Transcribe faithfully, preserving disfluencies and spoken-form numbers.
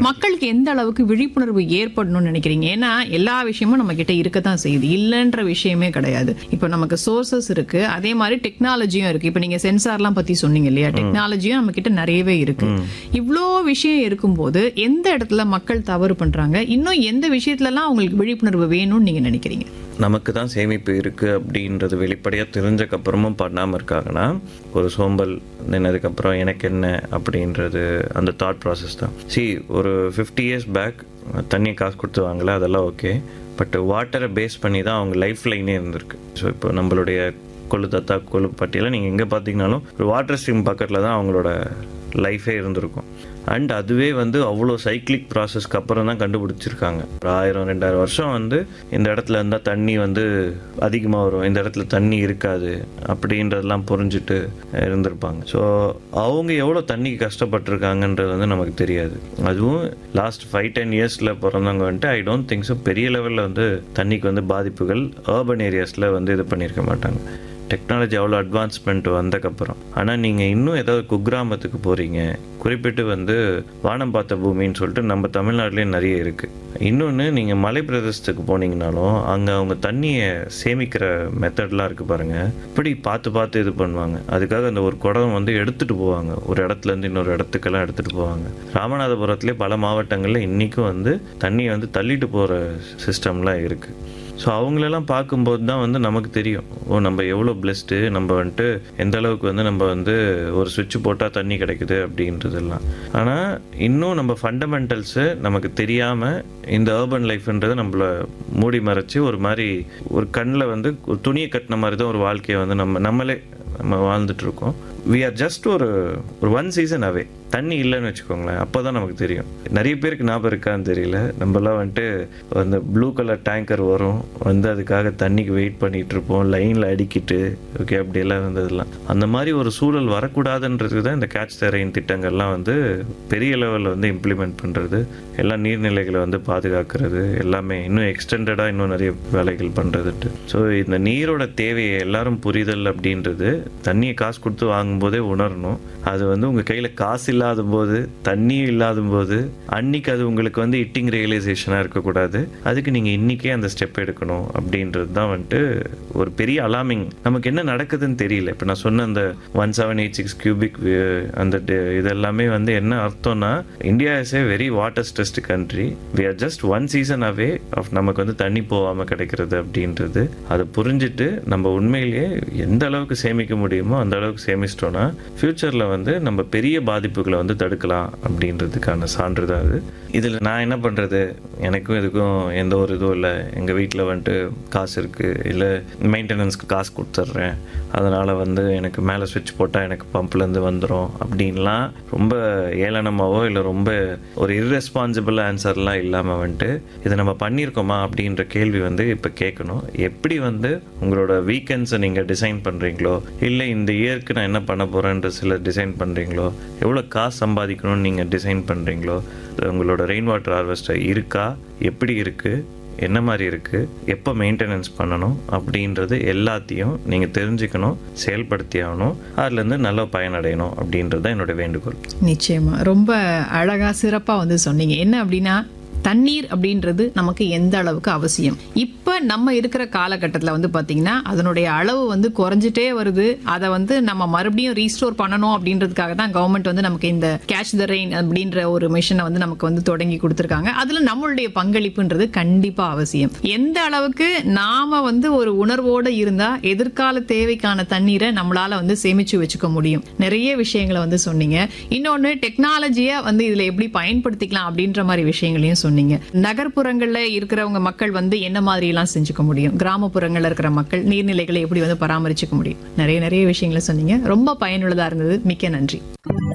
மக்களுக்கு எந்த அளவுக்கு விழிப்புணர்வு ஏற்படணும்னு நினைக்கிறீங்க? ஏன்னா எல்லா விஷயமும் நம்ம கிட்ட இருக்கத்தான் செய்யுது, இல்லைன்ற விஷயமே கிடையாது. இப்ப நமக்கு சோர்சஸ் இருக்கு, அதே மாதிரி டெக்னாலஜியும் இருக்கு. இப்ப நீங்க சென்சார்லாம் பத்தி சொன்னீங்க இல்லையா, டெக்னாலஜியும் நம்ம கிட்ட நிறையவே இருக்கு. இவ்வளோ விஷயம் இருக்கும்போது எந்த இடத்துல மக்கள் தவறு பண்றாங்க, இன்னும் எந்த விஷயத்துல எல்லாம் அவங்களுக்கு விழிப்புணர்வு வேணும்னு நீங்க நினைக்கிறீங்க? நமக்கு தான் சேமிப்பு இருக்குது அப்படின்றது வெளிப்படையாக தெரிஞ்சக்கப்புறமும் பண்ணாமல் இருக்காங்கன்னா ஒரு சோம்பல், நின்னதுக்கப்புறம் எனக்கு என்ன அப்படின்றது அந்த தாட் ப்ராசஸ் தான். சி ஒரு ஃபிஃப்டி இயர்ஸ் பேக் தண்ணியை காசு கொடுத்து வாங்கல, அதெல்லாம் ஓகே. பட் வாட்டரை பேஸ் பண்ணி தான் அவங்க லைஃப் லைனே இருந்திருக்கு. ஸோ இப்போ நம்மளுடைய கொள்ளு தாத்தா கொள்ளு பாட்டியெல்லாம் நீங்கள் எங்கே பார்த்தீங்கன்னாலும் ஒரு வாட்டர் ஸ்ட்ரீம் பக்கத்தில் தான் அவங்களோட லைஃபே இருந்திருக்கும். அண்ட் அதுவே வந்து அவ்வளோ சைக்கிளிக் ப்ராசஸ்க்கு அப்புறம் தான் கண்டுபிடிச்சிருக்காங்க. ஒரு ஆயிரம் ரெண்டாயிரம் வருஷம் வந்து இந்த இடத்துல இருந்தால் தண்ணி வந்து அதிகமாக வரும், இந்த இடத்துல தண்ணி இருக்காது அப்படின்றதெல்லாம் புரிஞ்சுட்டு இருந்திருப்பாங்க. ஸோ அவங்க எவ்வளோ தண்ணிக்கு கஷ்டப்பட்டுருக்காங்கன்றது வந்து நமக்கு தெரியாது. அதுவும் லாஸ்ட் ஃபைவ் டென் இயர்ஸில் பிறந்தவங்க வந்துட்டு ஐ டோன்ட் திங்க் ஸோ பெரிய லெவலில் வந்து தண்ணிக்கு வந்து பாதிப்புகள் அர்பன் ஏரியாஸில் வந்து இது பண்ணியிருக்க மாட்டாங்க. டெக்னாலஜி அவ்வளோ அட்வான்ஸ்மெண்ட் வந்தக்கப்புறம். ஆனால் நீங்கள் இன்னும் ஏதாவது குக்கிராமத்துக்கு போகிறீங்க, குறிப்பிட்டு வந்து வானம் பார்த்த பூமின்னு சொல்லிட்டு நம்ம தமிழ்நாட்டிலே நிறைய இருக்குது. இன்னொன்று நீங்கள் மலை பிரதேசத்துக்கு போனீங்கனாலும் அங்கே அவங்க தண்ணியை சேமிக்கிற மெத்தட்லாம் இருக்குது பாருங்கள். இப்படி பார்த்து பார்த்து இது பண்ணுவாங்க. அதுக்காக அந்த ஒரு குடம் வந்து எடுத்துகிட்டு போவாங்க, ஒரு இடத்துலேருந்து இன்னொரு இடத்துக்கெல்லாம் எடுத்துகிட்டு போவாங்க. ராமநாதபுரத்துலேயே பல மாவட்டங்களில் இன்றைக்கும் வந்து தண்ணியை வந்து தள்ளிட்டு போகிற சிஸ்டம்லாம் இருக்குது. ஸோ அவங்களெல்லாம் பார்க்கும்போது தான் வந்து நமக்கு தெரியும், ஓ நம்ம எவ்வளோ பிளெஸ்டு, நம்ம வந்துட்டு எந்த அளவுக்கு வந்து நம்ம வந்து ஒரு சுவிட்ச் போட்டால் தண்ணி கிடைக்குது அப்படின்றதெல்லாம். ஆனால் இன்னும் நம்ம ஃபண்டமெண்டல்ஸு நமக்கு தெரியாமல் இந்த அர்பன் லைஃப்ன்றதை நம்மளை மூடி மறைச்சி ஒரு மாதிரி ஒரு கண்ணில் வந்து ஒரு துணியை கட்டின மாதிரி தான் ஒரு வாழ்க்கையை வந்து நம்ம நம்மளே நம்ம வாழ்ந்துட்டுருக்கோம். வி ஆர் ஜஸ்ட் ஒரு ஒரு ஒன் சீசன் அவே. தண்ணி இல்லைன்னு வச்சுக்கோங்களேன், அப்போ தான் நமக்கு தெரியும். நிறைய பேருக்கு ஞாபகம் இருக்கான்னு தெரியல, நம்மளாம் வந்துட்டு அந்த ப்ளூ கலர் டேங்கர் வரும், வந்து அதுக்காக தண்ணிக்கு வெயிட் பண்ணிகிட்டு இருப்போம், லைனில் அடிக்கிட்டு ஓகே அப்படியெல்லாம் இருந்ததெல்லாம். அந்த மாதிரி ஒரு சூழல் வரக்கூடாதுன்றது தான் இந்த கேட்ச் த ரெயின் திட்டங்கள்லாம் வந்து பெரிய லெவலில் வந்து இம்ப்ளிமெண்ட் பண்ணுறது, எல்லா நீர்நிலைகளை வந்து பாதுகாக்கிறது, எல்லாமே இன்னும் எக்ஸ்டெண்டடாக இன்னும் நிறைய வேலைகள் பண்ணுறதுட்டு. ஸோ இந்த நீரோட தேவையை எல்லாரும் புரிதல் அப்படின்றது தண்ணியை காசு கொடுத்து வாங்கும்போதே உணரணும். அது வந்து உங்கள் கையில் காசு இல்லாத போது, தண்ணியும் இல்லாத போது, அன்னைக்கு அது உங்களுக்கு வந்து இட்டிங் ரியலைசேஷனாக இருக்கக்கூடாது. அதுக்கு நீங்கள் இன்றைக்கே அந்த ஸ்டெப் எடுக்கணும் அப்படின்றது தான் வந்துட்டு ஒரு பெரிய அலார்மிங். நமக்கு என்ன நடக்குதுன்னு தெரியல. இப்போ நான் சொன்ன அந்த one seven eight six cubic அந்த இதெல்லாமே வந்து என்ன அர்த்தம்னா, India is a very water stressed country. We are just one season away of நமக்கு வந்து தண்ணி போகாமல் கிடைக்கிறது அப்படின்றது. அதை புரிஞ்சுட்டு நம்ம உண்மையிலேயே எந்த அளவுக்கு சேமிக்க முடியுமோ அந்த அளவுக்கு சேமிச்சிட்டோன்னா ஃப்யூச்சரில் வந்து நம்ம பெரிய பாதிப்புகளை வந்து தடுக்கலாம் அப்படின்றதுக்கான சான்று தான் அது. இதில் நான் என்ன பண்ணுறது, எனக்கும் இதுக்கும் எந்த ஒரு இதுவும் இல்லை. எங்கள் வீட்டில் வந்துட்டு காசு இருக்குது, இல்லை மெயின்டெனன்ஸ்க்கு காசு கொடுத்துட்றேன், அதனால் வந்து எனக்கு மேலே சுவிட்ச் போட்டால் எனக்கு பம்ப்லேருந்து வந்துடும் அப்படின்லாம் ரொம்ப ஏளனமாவோ இல்லை ரொம்ப ஒரு இர்ரெஸ்பான்சிபிள் ஆன்சர்லாம் இல்லாமல் வந்துட்டு இதை நம்ம பண்ணியிருக்கோமா அப்படின்ற கேள்வி வந்து இப்போ கேட்கணும். எப்படி வந்து உங்களோட வீக்கெண்ட்ஸை நீங்கள் டிசைன் பண்ணுறீங்களோ, இல்லை இந்த இயருக்கு நான் என்ன பண்ண போகிறேன்ற சில டிசைன் பண்ணுறீங்களோ, எவ்வளோ காசு சம்பாதிக்கணும்னு நீங்கள் டிசைன் பண்ணுறீங்களோ, உங்களோட ரெயின் வாட்டர் ஹார்வெஸ்டர் இருக்கா, எப்படி இருக்குது, என்ன மாதிரி இருக்குது, எப்போ மெயின்டெனன்ஸ் பண்ணணும் அப்படின்றது எல்லாத்தையும் நீங்கள் தெரிஞ்சுக்கணும், செயல்படுத்தி ஆகணும், அதுலேருந்து நல்ல பயனடையணும் அப்படின்றது தான் என்னோட வேண்டுகோள். நிச்சயமாக ரொம்ப அழகாக சிறப்பாக வந்து சொன்னீங்க. என்ன அப்படின்னா, தண்ணீர் அப்படின்றது நமக்கு எந்த அளவுக்கு அவசியம். இப்போ நம்ம இருக்கிற காலகட்டத்தில் வந்து பார்த்தீங்கன்னா அதனுடைய அளவு வந்து குறைஞ்சிட்டே வருது. அதை வந்து நம்ம மறுபடியும் ரீஸ்டோர் பண்ணணும் அப்படின்றதுக்காக தான் கவர்மெண்ட் வந்து நமக்கு இந்த கேட்ச் த ரெயின் அப்படின்ற ஒரு மிஷனை வந்து நமக்கு வந்து தொடங்கி கொடுத்துருக்காங்க. அதில் நம்மளுடைய பங்களிப்புன்றது கண்டிப்பாக அவசியம். எந்த அளவுக்கு நாம வந்து ஒரு உணர்வோடு இருந்தால் எதிர்கால தேவைக்கான தண்ணீரை நம்மளால வந்து சேமிச்சு வச்சுக்க முடியும். நிறைய விஷயங்களை வந்து சொன்னீங்க. இன்னொன்று, டெக்னாலஜியை வந்து இதில் எப்படி பயன்படுத்திக்கலாம் அப்படின்ற மாதிரி விஷயங்களையும் சொன்னீங்க. நகர்ப்புறங்கள்ல இருக்கிறவங்க மக்கள் வந்து என்ன மாதிரி எல்லாம் செஞ்சுக்க முடியும், கிராமப்புறங்கள்ல இருக்கிற மக்கள் நீர்நிலைகளை எப்படி வந்து பராமரிச்சுக்க முடியும், நிறைய நிறைய விஷயங்களை சொன்னீங்க. ரொம்ப பயனுள்ளதா இருந்தது. மிக்க நன்றி.